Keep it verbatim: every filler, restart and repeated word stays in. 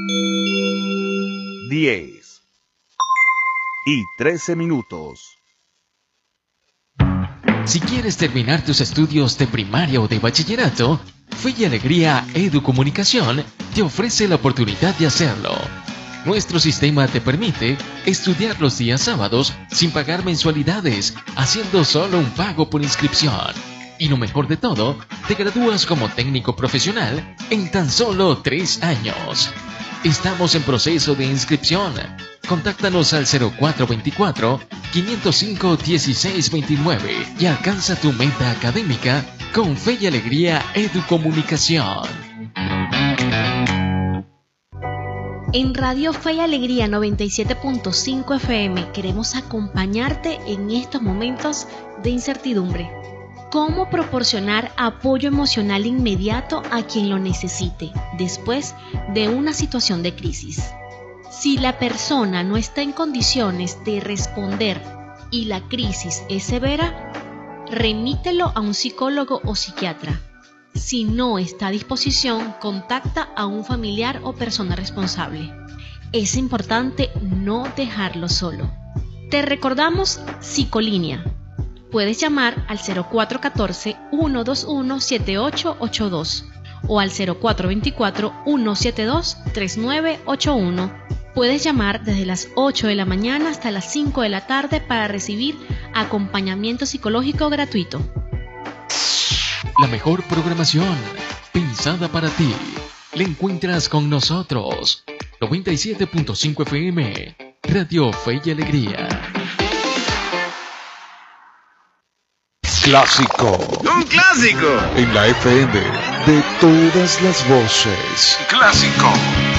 diez y trece minutos. Si quieres terminar tus estudios de primaria o de bachillerato, Fe y Alegría Educomunicación te ofrece la oportunidad de hacerlo. Nuestro sistema te permite estudiar los días sábados sin pagar mensualidades, haciendo solo un pago por inscripción. Y lo mejor de todo, te gradúas como técnico profesional en tan solo tres años. Estamos en proceso de inscripción. Contáctanos al cero cuatro veinticuatro, quinientos cinco, dieciséis veintinueve y alcanza tu meta académica con Fe y Alegría Educomunicación. En Radio Fe y Alegría noventa y siete punto cinco F M queremos acompañarte en estos momentos de incertidumbre. ¿Cómo proporcionar apoyo emocional inmediato a quien lo necesite después de una situación de crisis? Si la persona no está en condiciones de responder y la crisis es severa, remítelo a un psicólogo o psiquiatra. Si no está a disposición, contacta a un familiar o persona responsable. Es importante no dejarlo solo. Te recordamos Psicolínea. Puedes llamar al cero cuatro uno cuatro, uno dos uno, siete ocho ocho dos o al cero cuatro veinticuatro, uno siete dos, tres nueve ocho uno. Puedes llamar desde las ocho de la mañana hasta las cinco de la tarde para recibir acompañamiento psicológico gratuito. La mejor programación pensada para ti la encuentras con nosotros. noventa y siete punto cinco F M, Radio Fe y Alegría. Clásico. ¡Un clásico! En la F M de todas las voces. Clásico.